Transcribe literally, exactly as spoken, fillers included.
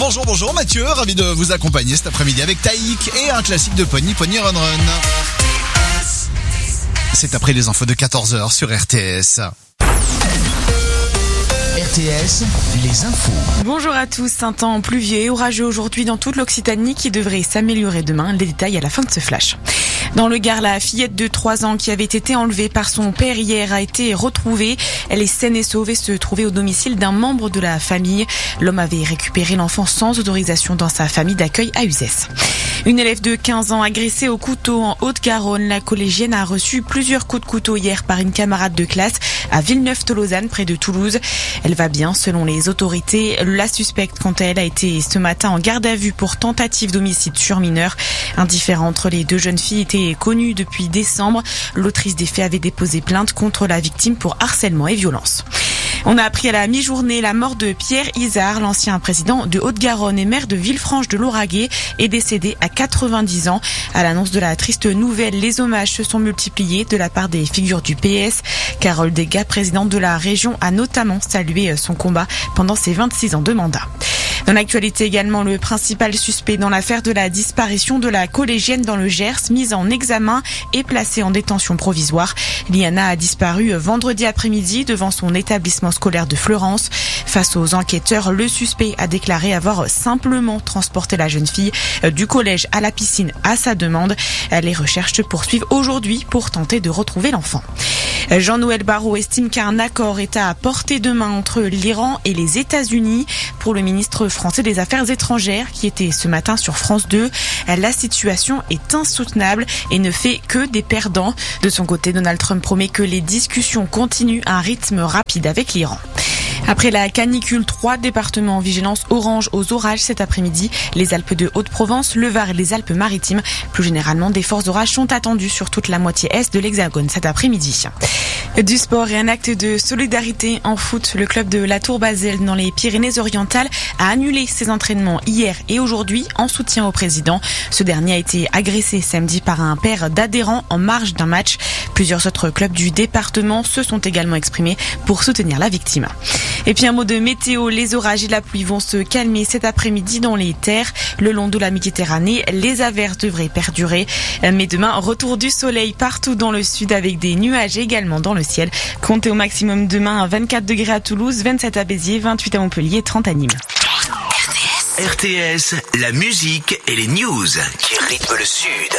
Bonjour, bonjour Mathieu, ravi de vous accompagner cet après-midi avec Taïk et un classique de Pony, Pony Run Run. C'est après les infos de quatorze heures sur R T S. R T S, les infos. Bonjour à tous, un temps pluvieux et orageux aujourd'hui dans toute l'Occitanie qui devrait s'améliorer demain. Les détails à la fin de ce flash. Dans le Gard, la fillette de trois ans qui avait été enlevée par son père hier a été retrouvée. Elle est saine et sauve et se trouvait au domicile d'un membre de la famille. L'homme avait récupéré l'enfant sans autorisation dans sa famille d'accueil à Uzès. Une élève de quinze ans agressée au couteau en Haute-Garonne. La collégienne a reçu plusieurs coups de couteau hier par une camarade de classe à Villeneuve-Tolosane, près de Toulouse. Elle va bien selon les autorités. La suspecte, quant à elle, a été ce matin en garde à vue pour tentative d'homicide sur mineur. Un différend entre les deux jeunes filles était connu depuis décembre. L'autrice des faits avait déposé plainte contre la victime pour harcèlement et violence. On a appris à la mi-journée la mort de Pierre Izard, l'ancien président de Haute-Garonne et maire de Villefranche-de-Lauragais, est décédé à quatre-vingt-dix ans. À l'annonce de la triste nouvelle, les hommages se sont multipliés de la part des figures du P S. Carole Degas, présidente de la région, a notamment salué son combat pendant ses vingt-six ans de mandat. Dans l'actualité également, le principal suspect dans l'affaire de la disparition de la collégienne dans le Gers, mise en examen et placée en détention provisoire. Liana a disparu vendredi après-midi devant son établissement scolaire de Fleurance. Face aux enquêteurs, le suspect a déclaré avoir simplement transporté la jeune fille du collège à la piscine à sa demande. Les recherches se poursuivent aujourd'hui pour tenter de retrouver l'enfant. Jean-Noël Barrot estime qu'un accord est à portée de main entre l'Iran et les États-Unis. Pour le ministre français des Affaires étrangères, qui était ce matin sur France deux, la situation est insoutenable et ne fait que des perdants. De son côté, Donald Trump promet que les discussions continuent à un rythme rapide avec l'Iran. Après la canicule, trois départements en vigilance orange aux orages cet après-midi. Les Alpes de Haute-Provence, le Var et les Alpes-Maritimes. Plus généralement, des forts orages sont attendus sur toute la moitié est de l'Hexagone cet après-midi. Du sport et un acte de solidarité en foot. Le club de la Tour-Basel dans les Pyrénées-Orientales a annulé ses entraînements hier et aujourd'hui en soutien au président. Ce dernier a été agressé samedi par un pair d'adhérents en marge d'un match. Plusieurs autres clubs du département se sont également exprimés pour soutenir la victime. Et puis un mot de météo, les orages et la pluie vont se calmer cet après-midi dans les terres. Le long de la Méditerranée, les averses devraient perdurer. Mais demain, retour du soleil partout dans le sud avec des nuages également dans le ciel. Comptez au maximum demain à vingt-quatre degrés à Toulouse, vingt-sept à Béziers, vingt-huit à Montpellier, trente à Nîmes. R T S, la musique et les news qui rythment le sud.